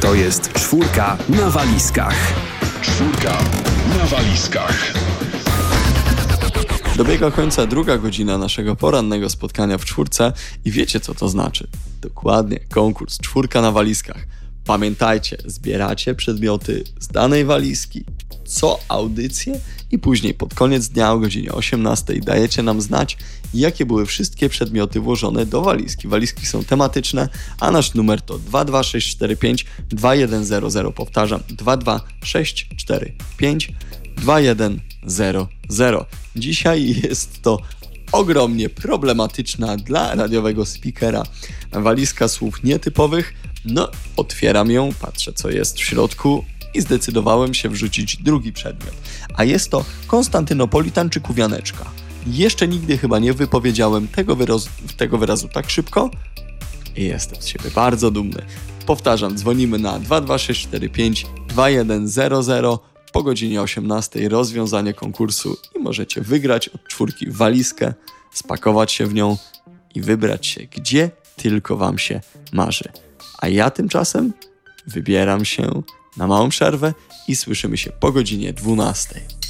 To jest czwórka na walizkach. Czwórka na walizkach. Dobiega końca druga godzina naszego porannego spotkania w czwórce i wiecie, co to znaczy. Dokładnie, konkurs czwórka na walizkach. Pamiętajcie, zbieracie przedmioty z danej walizki co audycję i później pod koniec dnia o godzinie 18 dajecie nam znać, jakie były wszystkie przedmioty włożone do walizki. Walizki są tematyczne, a nasz numer to 22645 2100. Powtarzam, 22645 2100. Dzisiaj jest to ogromnie problematyczna dla radiowego speakera walizka słów nietypowych. No, otwieram ją, patrzę, co jest w środku i zdecydowałem się wrzucić drugi przedmiot. A jest to Konstantynopolitan czy Kuwianeczka. Jeszcze nigdy chyba nie wypowiedziałem tego wyrazu tak szybko i jestem z siebie bardzo dumny. Powtarzam, dzwonimy na 22645 2100 po godzinie 18 rozwiązanie konkursu i możecie wygrać od czwórki walizkę, spakować się w nią i wybrać się, gdzie tylko wam się marzy. A ja tymczasem wybieram się na małą przerwę i słyszymy się po godzinie 12.